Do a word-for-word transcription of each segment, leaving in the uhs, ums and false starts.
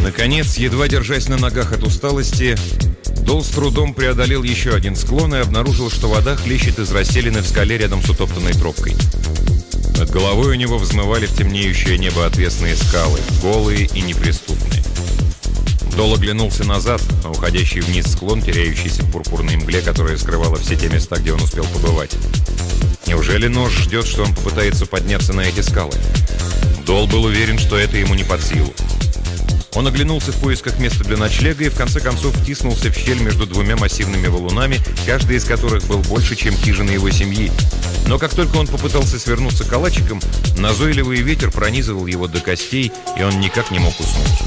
Наконец, едва держась на ногах от усталости, Дол с трудом преодолел еще один склон и обнаружил, что вода хлещет из расселины в скале рядом с утоптанной тропкой. Над головой у него взмывали в темнеющее небо отвесные скалы, голые и неприступные. Дол оглянулся назад, на уходящий вниз склон, теряющийся в пурпурной мгле, которая скрывала все те места, где он успел побывать. Неужели нож ждет, что он попытается подняться на эти скалы? Дол был уверен, что это ему не под силу. Он оглянулся в поисках места для ночлега и в конце концов втиснулся в щель между двумя массивными валунами, каждый из которых был больше, чем хижина его семьи. Но как только он попытался свернуться калачиком, назойливый ветер пронизывал его до костей, и он никак не мог уснуть.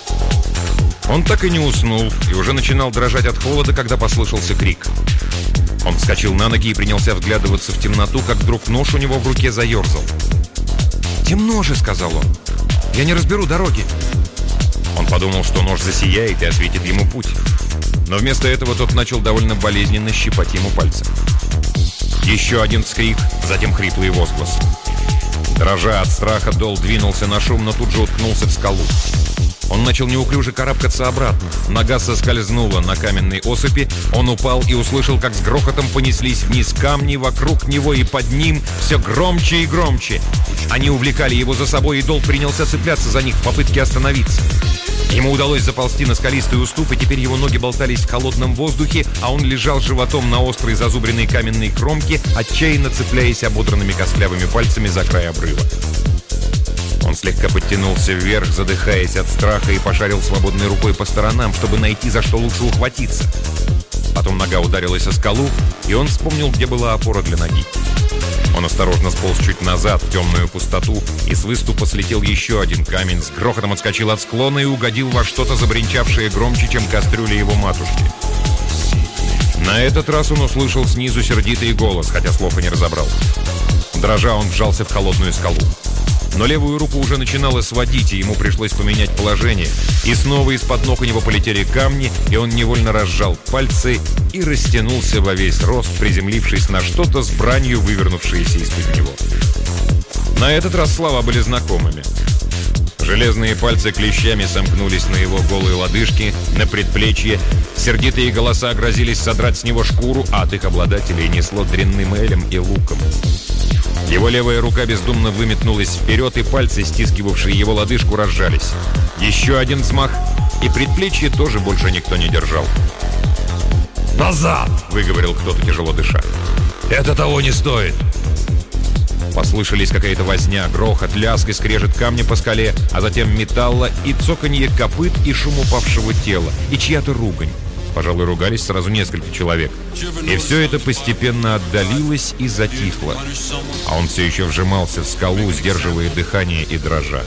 Он так и не уснул, и уже начинал дрожать от холода, когда послышался крик. Он вскочил на ноги и принялся вглядываться в темноту, как вдруг нож у него в руке заерзал. «Темно же», — сказал он. «Я не разберу дороги». Он подумал, что нож засияет и осветит ему путь. Но вместо этого тот начал довольно болезненно щипать ему пальцы. Еще один вскрик, затем хриплый возглас. Дрожа от страха, Дол двинулся на шум, но тут же уткнулся в скалу. Он начал неуклюже карабкаться обратно. Нога соскользнула на каменной осыпи. Он упал и услышал, как с грохотом понеслись вниз камни вокруг него и под ним все громче и громче. Они увлекали его за собой, и Дол принялся цепляться за них в попытке остановиться. Ему удалось заползти на скалистый уступ, и теперь его ноги болтались в холодном воздухе, а он лежал животом на острой зазубренной каменной кромке, отчаянно цепляясь ободранными костлявыми пальцами за край обрыва. Он слегка подтянулся вверх, задыхаясь от страха, и пошарил свободной рукой по сторонам, чтобы найти, за что лучше ухватиться. Потом нога ударилась о скалу, и он вспомнил, где была опора для ноги. Он осторожно сполз чуть назад в темную пустоту, и с выступа слетел еще один камень, с грохотом отскочил от склона и угодил во что-то, забринчавшее громче, чем кастрюля его матушки. На этот раз он услышал снизу сердитый голос, хотя слов и не разобрал. Дрожа, он вжался в холодную скалу. Но левую руку уже начинало сводить, и ему пришлось поменять положение. И снова из-под ног у него полетели камни, и он невольно разжал пальцы и растянулся во весь рост, приземлившись на что-то с бранью, вывернувшееся из-под него. На этот раз слова были знакомыми. Железные пальцы клещами сомкнулись на его голые лодыжки, на предплечье. Сердитые голоса грозились содрать с него шкуру, а от их обладателей несло дрянным элем и луком. Его левая рука бездумно выметнулась вперед, и пальцы, стискивавшие его лодыжку, разжались. Еще один взмах, и предплечье тоже больше никто не держал. «Назад!» — выговорил кто-то, тяжело дыша. «Это того не стоит!» Послышались какая-то возня, грохот, лязг и скрежет камня по скале, а затем металла и цоканье копыт и шум упавшего тела, и чья-то ругань. Пожалуй, ругались сразу несколько человек. И все это постепенно отдалилось и затихло. А он все еще вжимался в скалу, сдерживая дыхание и дрожа.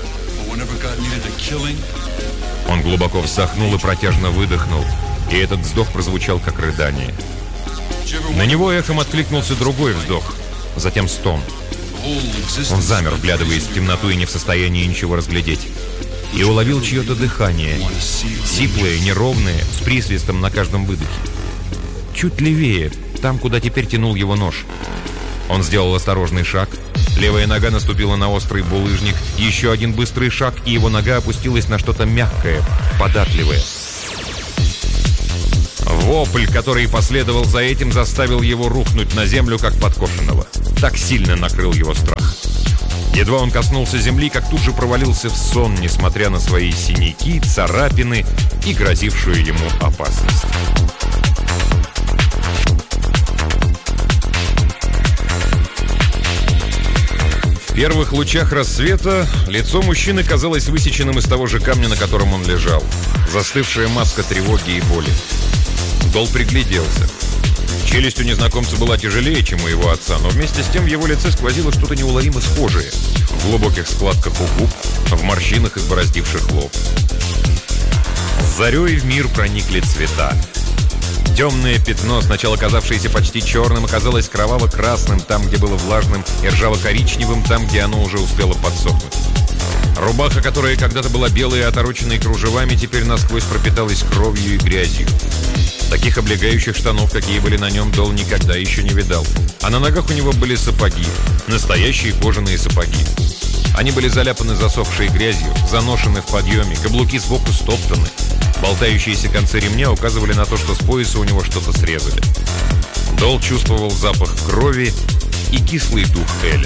Он глубоко вздохнул и протяжно выдохнул, и этот вздох прозвучал как рыдание. На него эхом откликнулся другой вздох, затем стон. Он замер, вглядываясь в темноту и не в состоянии ничего разглядеть. И уловил чье-то дыхание, сиплое, неровное, с присвистом на каждом выдохе. Чуть левее, там, куда теперь тянул его нож. Он сделал осторожный шаг. Левая нога наступила на острый булыжник. Еще один быстрый шаг, и его нога опустилась на что-то мягкое, податливое. Вопль, который последовал за этим, заставил его рухнуть на землю, как подкошенного. Так сильно накрыл его страх. Едва он коснулся земли, как тут же провалился в сон, несмотря на свои синяки, царапины и грозившую ему опасность. В первых лучах рассвета лицо мужчины казалось высеченным из того же камня, на котором он лежал. Застывшая маска тревоги и боли. Дол пригляделся. Челюсть у незнакомца была тяжелее, чем у его отца, но вместе с тем в его лице сквозило что-то неуловимо схожее. В глубоких складках у губ, в морщинах, избороздивших лоб. С зарей в мир проникли цвета. Темное пятно, сначала казавшееся почти черным, оказалось кроваво-красным там, где было влажным, и ржаво-коричневым там, где оно уже успело подсохнуть. Рубаха, которая когда-то была белой и отороченной кружевами, теперь насквозь пропиталась кровью и грязью. Таких облегающих штанов, какие были на нем, Дол никогда еще не видал. А на ногах у него были сапоги. Настоящие кожаные сапоги. Они были заляпаны засохшей грязью, заношены в подъеме, каблуки сбоку стоптаны. Болтающиеся концы ремня указывали на то, что с пояса у него что-то срезали. Дол чувствовал запах крови и кислый дух Эля.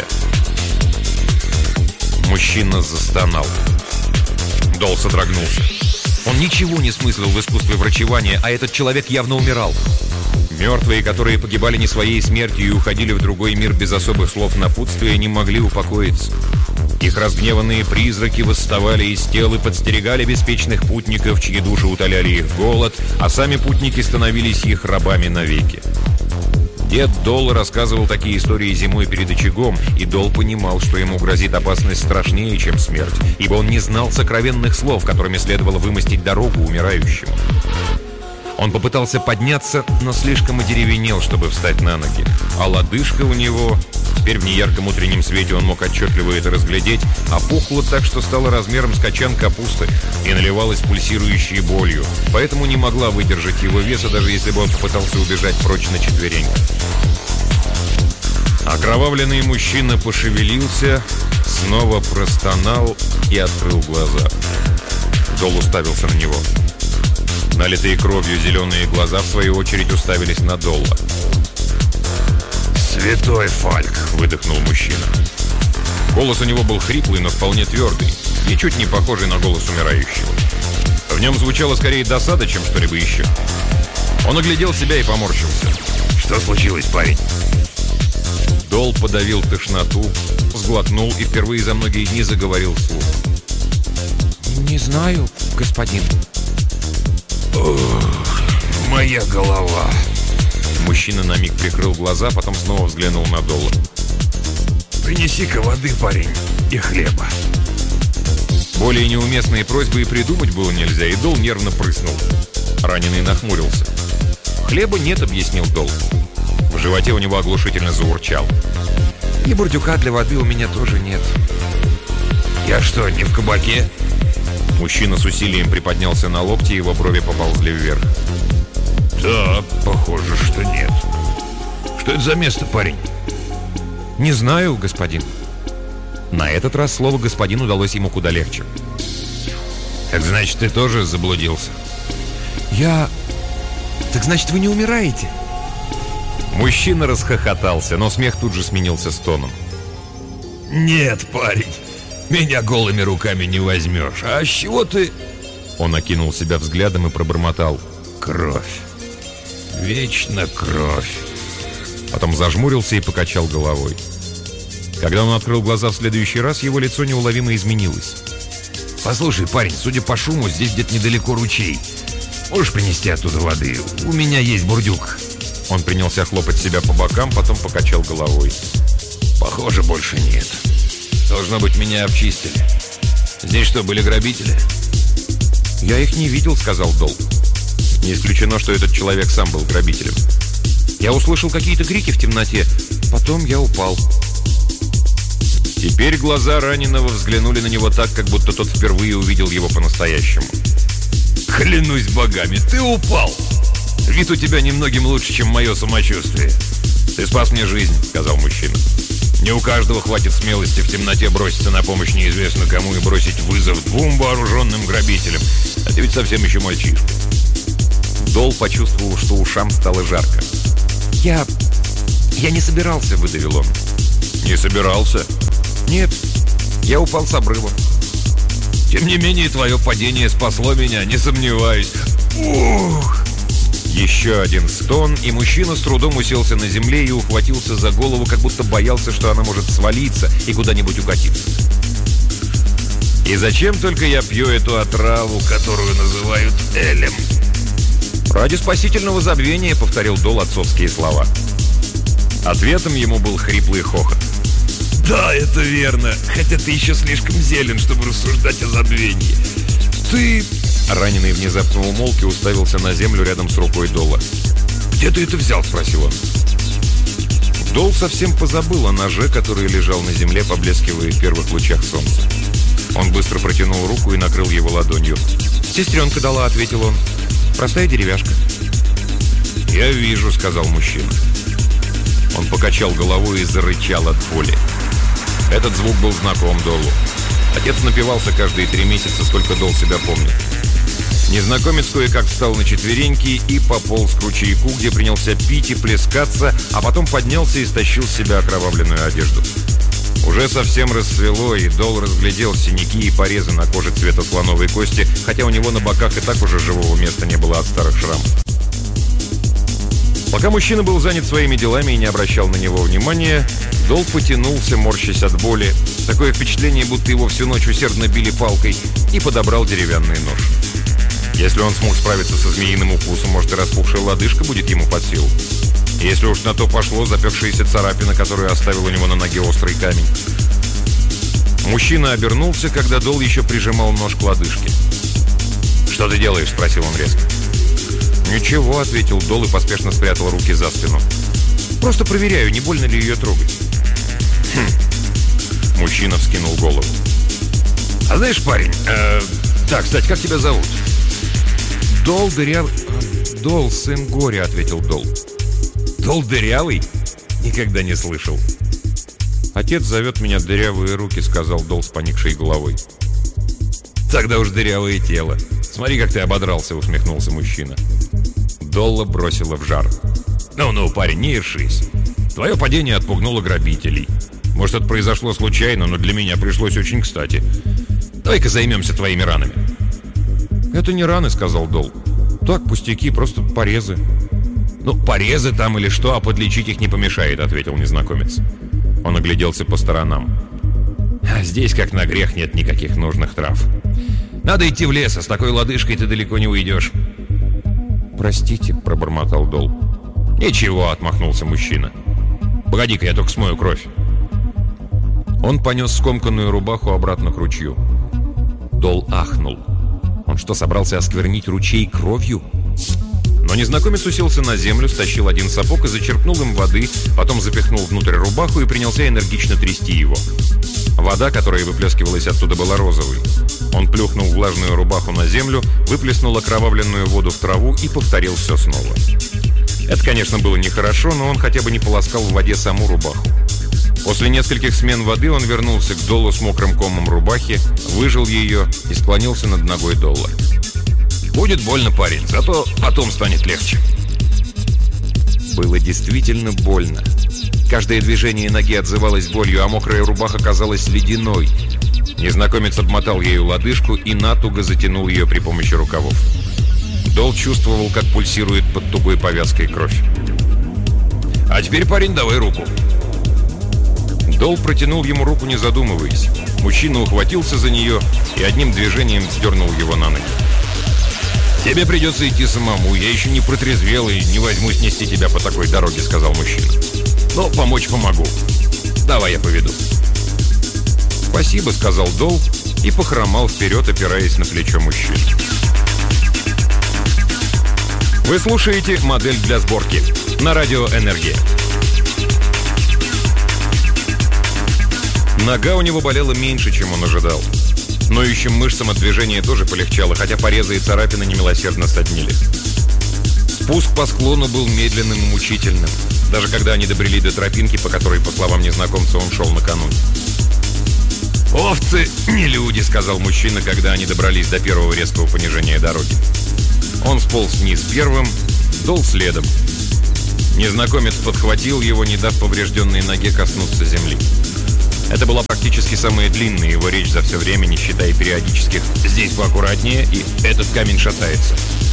Мужчина застонал. Дол содрогнулся. Он ничего не смыслил в искусстве врачевания, а этот человек явно умирал. Мертвые, которые погибали не своей смертью и уходили в другой мир без особых слов напутствия, не могли упокоиться. Их разгневанные призраки восставали из тел и подстерегали беспечных путников, чьи души утоляли их голод, а сами путники становились их рабами навеки. Дед Дол рассказывал такие истории зимой перед очагом, и Дол понимал, что ему грозит опасность страшнее, чем смерть, ибо он не знал сокровенных слов, которыми следовало вымостить дорогу умирающему. Он попытался подняться, но слишком одеревенел, чтобы встать на ноги, а лодыжка у него, теперь в неярком утреннем свете он мог отчетливо это разглядеть, опухла так, что стала размером с качан капусты и наливалась пульсирующей болью, поэтому не могла выдержать его веса, даже если бы он попытался убежать прочь на четвереньках. Окровавленный мужчина пошевелился, снова простонал и открыл глаза. Дол уставился на него. Налитые кровью зеленые глаза, в свою очередь, уставились на Долла. «Святой Фальк!» — выдохнул мужчина. Голос у него был хриплый, но вполне твердый, ничуть не похожий на голос умирающего. В нем звучала скорее досада, чем что-либо еще. Он оглядел себя и поморщился. «Что случилось, парень?» Дол подавил тошноту, сглотнул и впервые за многие дни заговорил вслух. «Не знаю, господин». «Ох, моя голова!» Мужчина на миг прикрыл глаза, потом снова взглянул на Долла. «Принеси-ка воды, парень, и хлеба». Более неуместные просьбы и придумать было нельзя, и Дол нервно прыснул. Раненый нахмурился. «Хлеба нет», — объяснил Дол. В животе у него оглушительно заурчал. «И бурдюка для воды у меня тоже нет». «Я что, не в кабаке?» Мужчина с усилием приподнялся на локти, его брови поползли вверх. «Да, похоже, что нет. Что это за место, парень?» «Не знаю, господин». На этот раз слово «господин» удалось ему куда легче. «Так значит, ты тоже заблудился?» «Я... Так значит, вы не умираете?» Мужчина расхохотался, но смех тут же сменился стоном. «Нет, парень, меня голыми руками не возьмешь. А с чего ты...» Он окинул себя взглядом и пробормотал. «Кровь. Вечно кровь». Потом зажмурился и покачал головой. Когда он открыл глаза в следующий раз, его лицо неуловимо изменилось. «Послушай, парень, судя по шуму, здесь где-то недалеко ручей. Можешь принести оттуда воды? У меня есть бурдюк». Он принялся хлопать себя по бокам, потом покачал головой. «Похоже, больше нет. Должно быть, меня обчистили. Здесь что, были грабители?» «Я их не видел», — сказал Дол. Не исключено, что этот человек сам был грабителем. Я услышал какие-то крики в темноте. Потом я упал. Теперь глаза раненого взглянули на него так, как будто тот впервые увидел его по-настоящему. «Клянусь богами, ты упал! Вид у тебя немногим лучше, чем мое самочувствие. Ты спас мне жизнь», — сказал мужчина. «Не у каждого хватит смелости в темноте броситься на помощь неизвестно кому и бросить вызов двум вооруженным грабителям. А ты ведь совсем еще мальчишка». Дол почувствовал, что ушам стало жарко. «Я... я не собирался», — выдавил он. «Не собирался?» «Нет, я упал с обрыва». «Тем не менее, твое падение спасло меня, не сомневаюсь». «Ух!» Еще один стон, и мужчина с трудом уселся на земле и ухватился за голову, как будто боялся, что она может свалиться и куда-нибудь укатиться. «И зачем только я пью эту отраву, которую называют Элем?» «Ради спасительного забвения», — повторил Дол отцовские слова. Ответом ему был хриплый хохот. «Да, это верно, хотя ты еще слишком зелен, чтобы рассуждать о забвении. Ты...» Раненый внезапно умолк и уставился на землю рядом с рукой Дола. «Где ты это взял?» — спросил он. Дол совсем позабыл о ноже, который лежал на земле, поблескивая в первых лучах солнца. Он быстро протянул руку и накрыл его ладонью. «Сестренка дала», — ответил он. «Простая деревяшка». «Я вижу», — сказал мужчина. Он покачал головой и зарычал от боли. Этот звук был знаком Долу. Отец напивался каждые три месяца, сколько Дол себя помнит. Незнакомец кое-как встал на четвереньки и пополз к ручейку, где принялся пить и плескаться, а потом поднялся и стащил с себя окровавленную одежду. Уже совсем рассвело, и Дол разглядел синяки и порезы на коже цвета слоновой кости, хотя у него на боках и так уже живого места не было от старых шрамов. Пока мужчина был занят своими делами и не обращал на него внимания, Дол потянулся, морщась от боли, такое впечатление, будто его всю ночь усердно били палкой, и подобрал деревянный нож. Если он смог справиться со змеиным укусом, может, и распухшая лодыжка будет ему под силу. Если уж на то пошло, запекшаяся царапина, которую оставил у него на ноге острый камень. Мужчина обернулся, когда Дол еще прижимал нож к лодыжке. «Что ты делаешь?» – спросил он резко. «Ничего», – ответил Дол и поспешно спрятал руки за спину. «Просто проверяю, не больно ли ее трогать». «Хм». Мужчина вскинул голову. «А знаешь, парень, э, так, кстати, как тебя зовут?» «Дол Дырявый...» «Дол, сын горя», — ответил Дол. «Дол Дырявый? Никогда не слышал». «Отец зовет меня Дырявые руки», — сказал Дол с поникшей головой. «Тогда уж дырявое тело. Смотри, как ты ободрался», — усмехнулся мужчина. Долла бросила в жар. «Ну-ну, парень, не ершись. Твое падение отпугнуло грабителей. Может, это произошло случайно, но для меня пришлось очень кстати. Давай-ка займемся твоими ранами». «Это не раны», — сказал Дол. «Так, пустяки, просто порезы». «Ну, порезы там или что, а подлечить их не помешает», — ответил незнакомец. Он огляделся по сторонам. «А здесь, как на грех, нет никаких нужных трав. Надо идти в лес, а с такой лодыжкой ты далеко не уйдешь». «Простите», — пробормотал Дол. «Ничего», — отмахнулся мужчина. «Погоди-ка, я только смою кровь». Он понес скомканную рубаху обратно к ручью. Дол ахнул. Он что, собрался осквернить ручей кровью? Но незнакомец уселся на землю, стащил один сапог и зачерпнул им воды, потом запихнул внутрь рубаху и принялся энергично трясти его. Вода, которая выплескивалась оттуда, была розовой. Он плюхнул влажную рубаху на землю, выплеснул окровавленную воду в траву и повторил все снова. Это, конечно, было нехорошо, но он хотя бы не полоскал в воде саму рубаху. После нескольких смен воды он вернулся к Долу с мокрым комом рубахи, выжал ее и склонился над ногой Долла. «Будет больно, парень, зато потом станет легче». Было действительно больно. Каждое движение ноги отзывалось болью, а мокрая рубаха казалась ледяной. Незнакомец обмотал ею лодыжку и натуго затянул ее при помощи рукавов. Дол чувствовал, как пульсирует под тугой повязкой кровь. «А теперь, парень, давай руку». Дол протянул ему руку, не задумываясь. Мужчина ухватился за нее и одним движением сдернул его на ноги. «Тебе придется идти самому. Я еще не протрезвел и не возьмусь нести тебя по такой дороге», — сказал мужчина. «Но помочь помогу. Давай я поведу». «Спасибо», — сказал Дол и похромал вперед, опираясь на плечо мужчины. Вы слушаете «Модель для сборки» на радио «Энергия». Нога у него болела меньше, чем он ожидал. Ноющим мышцам от движения тоже полегчало, хотя порезы и царапины немилосердно соднили. Спуск по склону был медленным и мучительным, даже когда они добрели до тропинки, по которой, по словам незнакомца, он шел накануне. «Овцы не люди», — сказал мужчина, когда они добрались до первого резкого понижения дороги. Он сполз вниз первым, Дол следом. Незнакомец подхватил его, не дав поврежденной ноге коснуться земли. Это была практически самая длинная его речь за все время, не считая периодических «здесь поаккуратнее» и «этот камень шатается».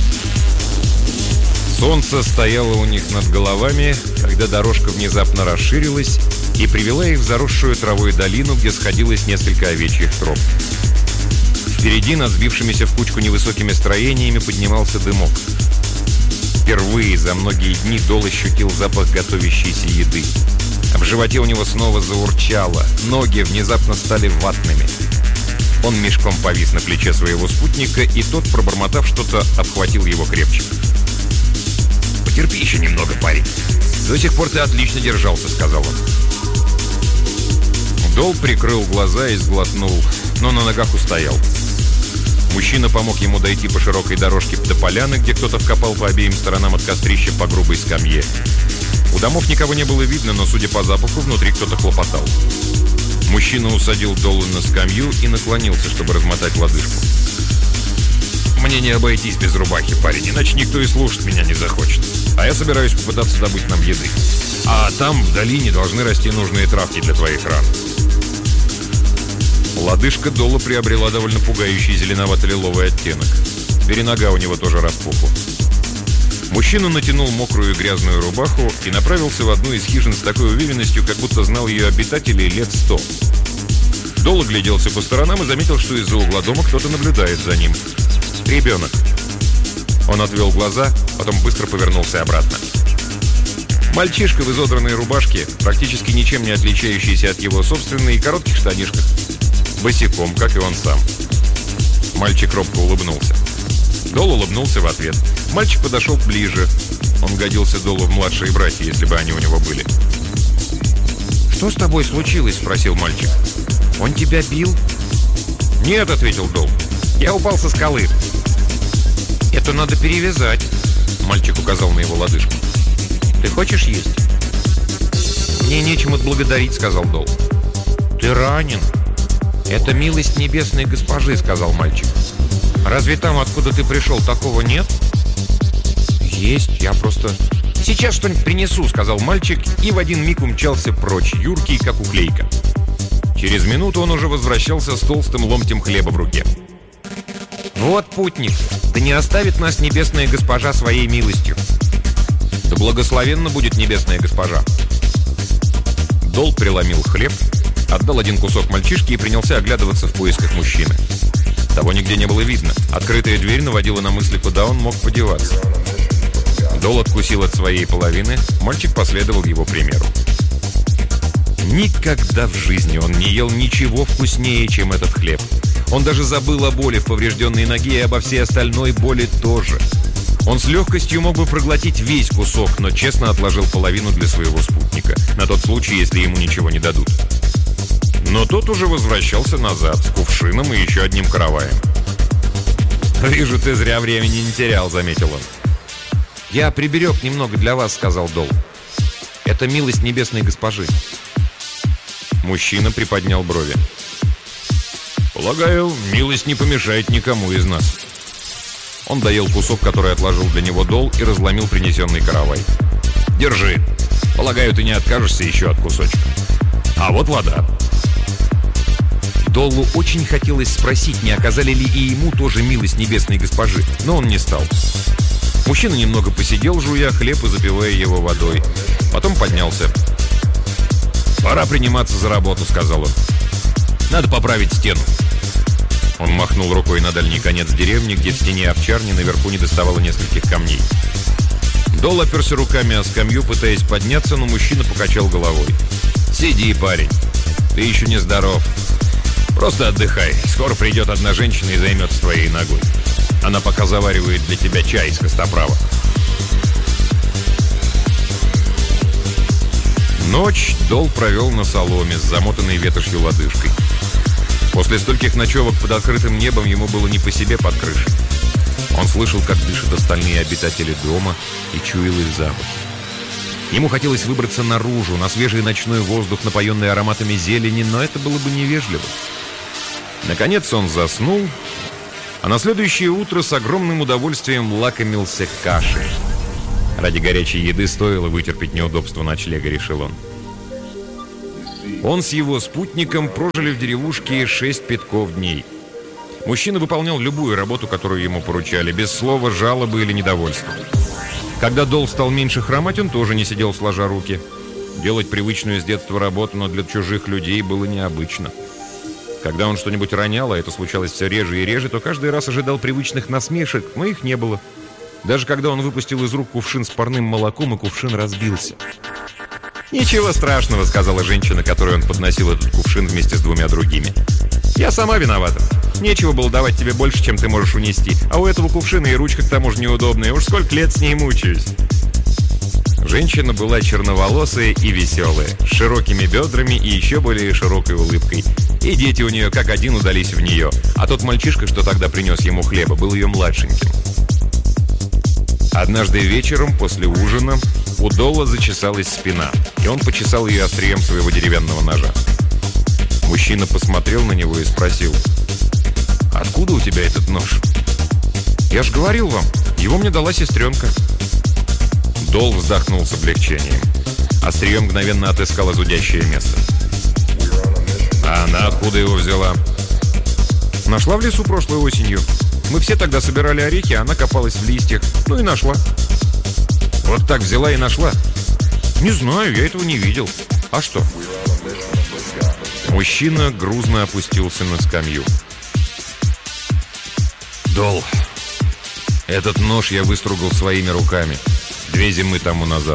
Солнце стояло у них над головами, когда дорожка внезапно расширилась и привела их в заросшую травой долину, где сходилось несколько овечьих троп. Впереди, над сбившимися в кучку невысокими строениями, поднимался дымок. Впервые за многие дни Дол ощутил запах готовящейся еды. А в животе у него снова заурчало, ноги внезапно стали ватными. Он мешком повис на плече своего спутника, и тот, пробормотав что-то, обхватил его крепче. «Потерпи еще немного, парень. До сих пор ты отлично держался», — сказал он. Дол прикрыл глаза и сглотнул, но на ногах устоял. Мужчина помог ему дойти по широкой дорожке до поляны, где кто-то вкопал по обеим сторонам от кострища по грубой скамье. У домов никого не было видно, но, судя по запаху, внутри кто-то хлопотал. Мужчина усадил Долу на скамью и наклонился, чтобы размотать лодыжку. «Мне не обойтись без рубахи, парень, иначе никто и слушать меня не захочет. А я собираюсь попытаться добыть нам еды. А там, в долине, должны расти нужные травки для твоих ран». Лодыжка Дола приобрела довольно пугающий зеленовато-лиловый оттенок. Теперь и нога у него тоже распухла. Мужчина натянул мокрую и грязную рубаху и направился в одну из хижин с такой уверенностью, как будто знал ее обитателей лет сто. Дол огляделся по сторонам и заметил, что из-за угла дома кто-то наблюдает за ним. Ребенок. Он отвел глаза, потом быстро повернулся обратно. Мальчишка в изодранной рубашке, практически ничем не отличающийся от его собственной, и коротких штанишках. Босиком, как и он сам. Мальчик робко улыбнулся. Дол улыбнулся в ответ. Мальчик подошел ближе. Он годился Долу в младшие братья, если бы они у него были. «Что с тобой случилось?» – спросил мальчик. «Он тебя бил?» «Нет», – ответил Дол. «Я упал со скалы». «Это надо перевязать», – мальчик указал на его лодыжку. «Ты хочешь есть?» «Мне нечем отблагодарить», – сказал Дол. «Ты ранен». «Это милость небесной госпожи», – сказал мальчик. «Разве там, откуда ты пришел, такого нет?» «Есть, я просто...» «Сейчас что-нибудь принесу», — сказал мальчик, и в один миг умчался прочь, юркий, как уклейка. Через минуту он уже возвращался с толстым ломтем хлеба в руке. «Вот путник, да не оставит нас небесная госпожа своей милостью». «Да благословенна будет небесная госпожа». Дол преломил хлеб, отдал один кусок мальчишке и принялся оглядываться в поисках мужчины. Того нигде не было видно. Открытая дверь наводила на мысли, куда он мог подеваться. Дол откусил от своей половины, мальчик последовал его примеру. Никогда в жизни он не ел ничего вкуснее, чем этот хлеб. Он даже забыл о боли в поврежденной ноге и обо всей остальной боли тоже. Он с легкостью мог бы проглотить весь кусок, но честно отложил половину для своего спутника, на тот случай, если ему ничего не дадут. Но тот уже возвращался назад с кувшином и еще одним караваем. «Вижу, ты зря времени не терял», — заметил он. «Я приберег немного для вас», — сказал Дол. «Это милость небесной госпожи». Мужчина приподнял брови. «Полагаю, милость не помешает никому из нас». Он доел кусок, который отложил для него Дол, и разломил принесенный каравай. «Держи. Полагаю, ты не откажешься еще от кусочка. А вот вода». Доллу очень хотелось спросить, не оказали ли и ему тоже милость небесной госпожи, но он не стал. Мужчина немного посидел, жуя хлеб и запивая его водой. Потом поднялся. «Пора приниматься за работу», — сказал он. «Надо поправить стену». Он махнул рукой на дальний конец деревни, где в стене овчарни наверху не доставало нескольких камней. Дол оперся руками о скамью, пытаясь подняться, но мужчина покачал головой. «Сиди, парень. Ты еще не здоров. Просто отдыхай. Скоро придет одна женщина и займется твоей ногой. Она пока заваривает для тебя чай из костоправа». Ночь Дол провел на соломе с замотанной ветошью лодыжкой. После стольких ночевок под открытым небом ему было не по себе под крышей. Он слышал, как дышат остальные обитатели дома, и чуял их запах. Ему хотелось выбраться наружу, на свежий ночной воздух, напоенный ароматами зелени, но это было бы невежливо. Наконец он заснул, а на следующее утро с огромным удовольствием лакомился кашей. Ради горячей еды стоило вытерпеть неудобство ночлега, решил он. Он с его спутником прожили в деревушке шесть пятков дней. Мужчина выполнял любую работу, которую ему поручали, без слова жалобы или недовольства. Когда Дол стал меньше хромать, он тоже не сидел сложа руки. Делать привычную с детства работу, но для чужих людей было необычно. Когда он что-нибудь ронял, а это случалось все реже и реже, то каждый раз ожидал привычных насмешек, но их не было. Даже когда он выпустил из рук кувшин с парным молоком, и кувшин разбился. «Ничего страшного», — сказала женщина, которой он подносил этот кувшин вместе с двумя другими. «Я сама виновата. Нечего было давать тебе больше, чем ты можешь унести. А у этого кувшина и ручка к тому же неудобная. Уж сколько лет с ней мучаюсь». Женщина была черноволосая и веселая, с широкими бедрами и еще более широкой улыбкой. И дети у нее как один удались в нее. А тот мальчишка, что тогда принес ему хлеба, был ее младшеньким. Однажды вечером после ужина у Дола зачесалась спина, и он почесал ее острием своего деревянного ножа. Мужчина посмотрел на него и спросил: «Откуда у тебя этот нож?» «Я же говорил вам, его мне дала сестренка». Дол вздохнул с облегчением. Острие мгновенно отыскало зудящее место. «А она откуда его взяла?» «Нашла в лесу прошлой осенью. Мы все тогда собирали орехи, а она копалась в листьях. Ну и нашла». «Вот так взяла и нашла?» «Не знаю, я этого не видел. А что?» Мужчина грузно опустился на скамью. «Дол, этот нож я выстругал своими руками две зимы тому назад.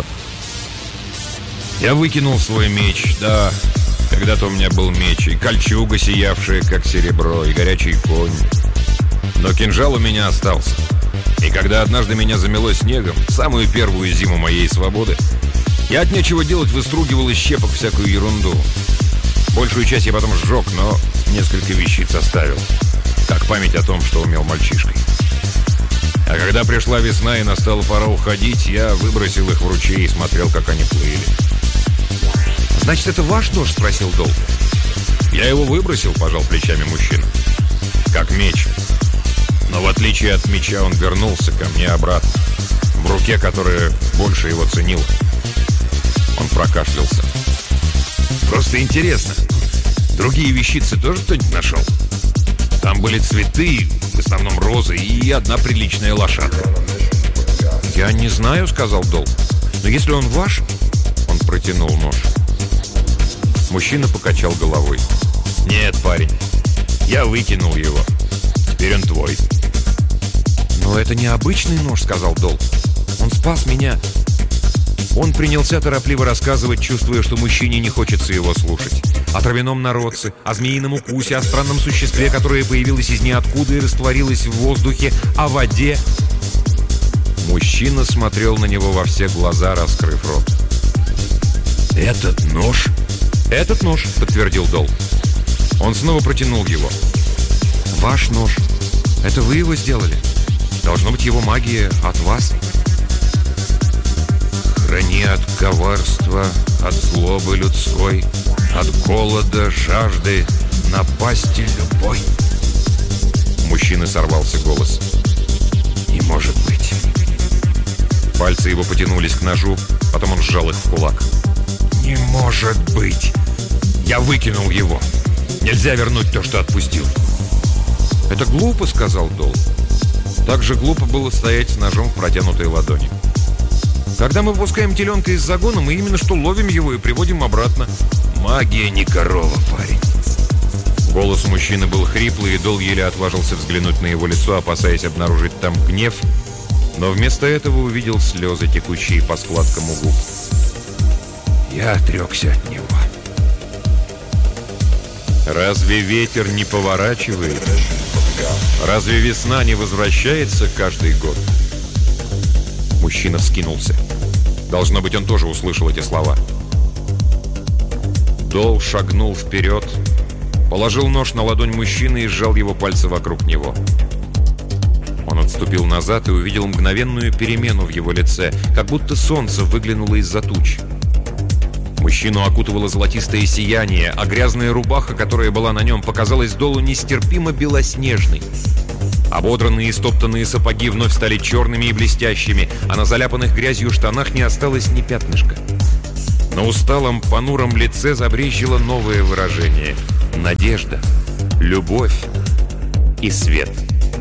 Я выкинул свой меч, да, когда-то у меня был меч, и кольчуга, сиявшая, как серебро, и горячий конь. Но кинжал у меня остался. И когда однажды меня замело снегом, самую первую зиму моей свободы, я от нечего делать выстругивал из щепок всякую ерунду. Большую часть я потом сжег, но несколько вещиц оставил, как память о том, что умел мальчишкой. А когда пришла весна и настала пора уходить, я выбросил их в ручей и смотрел, как они плыли». «Значит, это ваш нож?» — спросил Дол. «Я его выбросил», — пожал плечами мужчина. «Как меч. Но в отличие от меча он вернулся ко мне обратно, в руке, которая больше его ценила». Он прокашлялся. «Просто интересно, другие вещицы тоже кто-нибудь нашел? Там были цветы, в основном розы, и одна приличная лошадка». «Я не знаю», — сказал Дол. «Но если он ваш...» Он протянул нож. Мужчина покачал головой. «Нет, парень, я выкинул его. Теперь он твой». «Но это не обычный нож», — сказал Дол. «Он спас меня». Он принялся торопливо рассказывать, чувствуя, что мужчине не хочется его слушать. О травяном народце, о змеином укусе, о странном существе, которое появилось из ниоткуда и растворилось в воздухе, о воде. Мужчина смотрел на него во все глаза, раскрыв рот. «Этот нож?» «Этот нож», — подтвердил Дол. Он снова протянул его. «Ваш нож. Это вы его сделали. Должно быть, его магия от вас». «Храни от коварства, от злобы людской, от голода, жажды, напасти любой». Мужчины сорвался голос. «Не может быть». Пальцы его потянулись к ножу, потом он сжал их в кулак. «Не может быть! Я выкинул его! Нельзя вернуть то, что отпустил!» «Это глупо», — сказал Дол. Так же глупо было стоять с ножом в протянутой ладони. «Когда мы выпускаем теленка из загона, мы именно что ловим его и приводим обратно». «Магия не корова, парень!» Голос у мужчины был хриплый, и Дол еле отважился взглянуть на его лицо, опасаясь обнаружить там гнев, но вместо этого увидел слезы, текущие по складкам у губ. «Я отрекся от него». «Разве ветер не поворачивает? Разве весна не возвращается каждый год?» Мужчина вскинулся. Должно быть, он тоже услышал эти слова. Дол шагнул вперед, положил нож на ладонь мужчины и сжал его пальцы вокруг него. Он отступил назад и увидел мгновенную перемену в его лице, как будто солнце выглянуло из-за туч. Мужчину окутывало золотистое сияние, а грязная рубаха, которая была на нем, показалась Долу нестерпимо белоснежной. Ободранные и стоптанные сапоги вновь стали черными и блестящими, а на заляпанных грязью штанах не осталось ни пятнышка. На усталом, понуром лице забрезжило новое выражение — надежда, любовь и свет.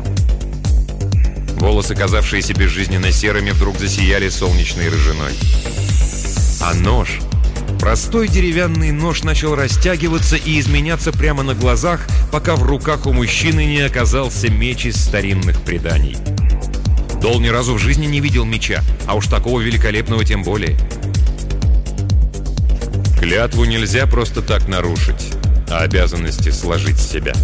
Волосы, казавшиеся безжизненно серыми, вдруг засияли солнечной рыжиной. А нож... Простой деревянный нож начал растягиваться и изменяться прямо на глазах, пока в руках у мужчины не оказался меч из старинных преданий. Дол ни разу в жизни не видел меча, а уж такого великолепного тем более. Клятву нельзя просто так нарушить, а обязанности сложить с себя.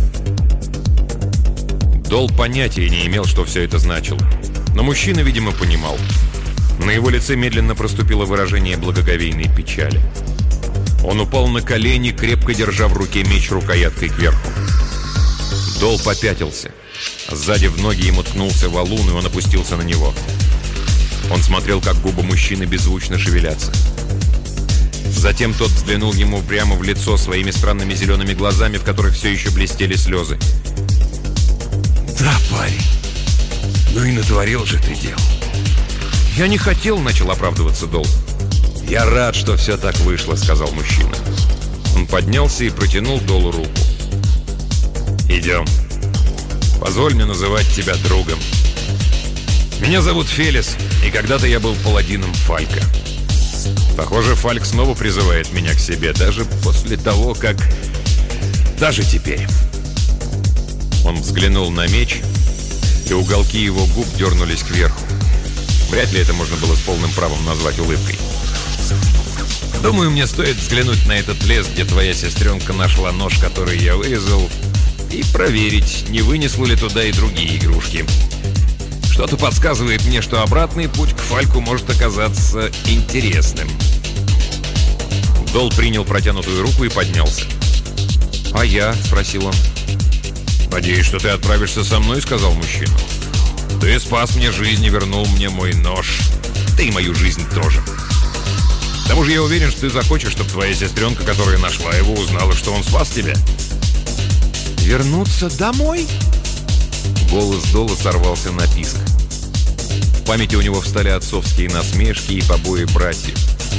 Дол понятия не имел, что все это значило, но мужчина, видимо, понимал. На его лице медленно проступило выражение благоговейной печали. Он упал на колени, крепко держа в руке меч рукояткой кверху. Дол попятился. Сзади в ноги ему ткнулся валун, и он опустился на него. Он смотрел, как губы мужчины беззвучно шевелятся. Затем тот взглянул ему прямо в лицо своими странными зелеными глазами, в которых все еще блестели слезы. «Да, парень, ну и натворил же ты дел». «Я не хотел», — начал оправдываться Дол. «Я рад, что все так вышло», — сказал мужчина. Он поднялся и протянул Долу руку. «Идем. Позволь мне называть тебя другом. Меня зовут Фелис, и когда-то я был паладином Фалька. Похоже, Фальк снова призывает меня к себе, даже после того, как... Даже теперь». Он взглянул на меч, и уголки его губ дернулись кверху. Вряд ли это можно было с полным правом назвать улыбкой. «Думаю, мне стоит взглянуть на этот лес, где твоя сестренка нашла нож, который я вырезал, и проверить, не вынесла ли туда и другие игрушки. Что-то подсказывает мне, что обратный путь к Фальку может оказаться интересным». Дол принял протянутую руку и поднялся. «А я?» — спросил он. «Надеюсь, что ты отправишься со мной», — сказал мужчина. «Ты спас мне жизнь и вернул мне мой нож. Ты и мою жизнь тоже. К тому же я уверен, что ты захочешь, чтобы твоя сестренка, которая нашла его, узнала, что он спас тебя». «Вернуться домой?» Голос Дола сорвался на писк. В памяти у него встали отцовские насмешки и побои братьев.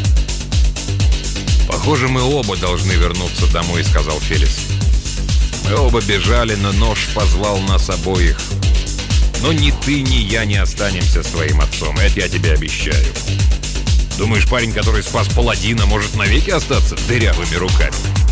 «Похоже, мы оба должны вернуться домой», — сказал Фелис. «Мы оба бежали, но нож позвал нас обоих. Но ни ты, ни я не останемся с твоим отцом, это я тебе обещаю. Думаешь, парень, который спас паладина, может навеки остаться дырявыми руками?»